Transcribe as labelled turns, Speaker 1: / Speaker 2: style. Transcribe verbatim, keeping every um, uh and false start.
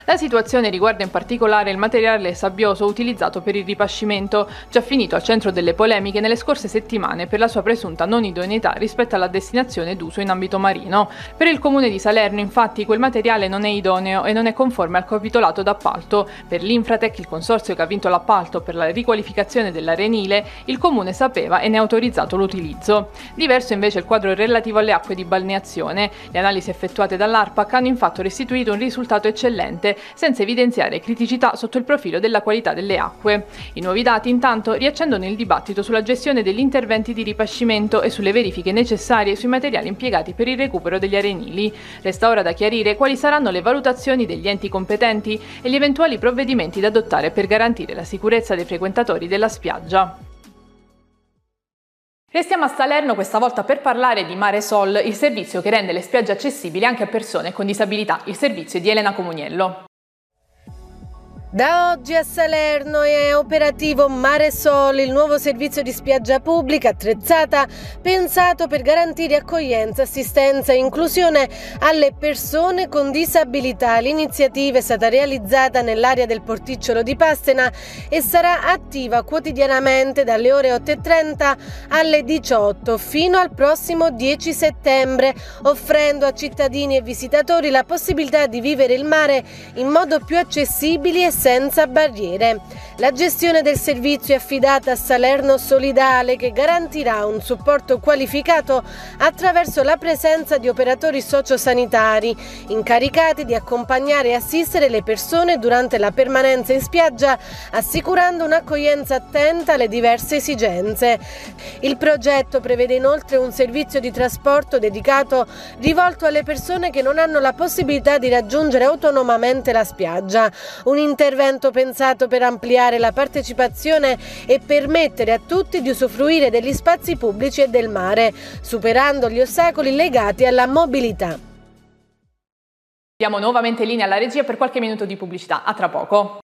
Speaker 1: La situazione riguarda in particolare il materiale sabbioso utilizzato per il ripascimento, già finito al centro delle polemiche nelle scorse settimane per la sua presunta non idoneità rispetto alla destinazione d'uso in ambito marino. Per il comune di Salerno, infatti, quel materiale non è idoneo e non è conforme al capitolato d'appalto. Per l'Infratec, il consorzio che ha vinto l'appalto per la riqualificazione dell'arenile, il comune sapeva e ne ha autorizzato l'utilizzo. Diverso invece il quadro relativo alle acque di balneazione. Le analisi effettuate dall'ARPAC hanno infatti restituito un risultato eccellente, senza evidenziare criticità sotto il profilo della qualità delle acque. I nuovi dati intanto riaccendono il dibattito sulla gestione degli interventi di ripascimento e sulle verifiche necessarie sui materiali impiegati per il recupero degli arenili. Resta ora da chiarire quali saranno le valutazioni degli enti competenti e gli eventuali provvedimenti da adottare per garantire la sicurezza dei frequentatori della spiaggia. Restiamo a Salerno questa volta per parlare di Mare Sol, il servizio che rende le spiagge accessibili anche a persone con disabilità, il servizio di Elena Comuniello.
Speaker 2: Da oggi a Salerno è operativo Mare Sol, il nuovo servizio di spiaggia pubblica attrezzata, pensato per garantire accoglienza, assistenza e inclusione alle persone con disabilità. L'iniziativa è stata realizzata nell'area del Porticciolo di Pastena e sarà attiva quotidianamente dalle ore otto e trenta alle diciotto fino al prossimo dieci settembre, offrendo a cittadini e visitatori la possibilità di vivere il mare in modo più accessibile e senza barriere. La gestione del servizio è affidata a Salerno Solidale, che garantirà un supporto qualificato attraverso la presenza di operatori sociosanitari incaricati di accompagnare e assistere le persone durante la permanenza in spiaggia, assicurando un'accoglienza attenta alle diverse esigenze. Il progetto prevede inoltre un servizio di trasporto dedicato rivolto alle persone che non hanno la possibilità di raggiungere autonomamente la spiaggia, un intervento pensato per ampliare la partecipazione e permettere a tutti di usufruire degli spazi pubblici e del mare, superando gli ostacoli legati alla mobilità.
Speaker 1: Diamo nuovamente linea alla regia per qualche minuto di pubblicità. A tra poco.